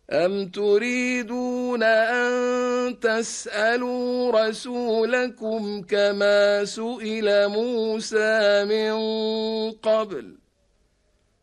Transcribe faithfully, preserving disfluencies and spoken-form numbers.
أَمْ تُرِيدُونَ أَن تَسْأَلُوا رَسُولَكُمْ كَمَا سُئِلَ مُوسَىٰ مِن قَبْلُ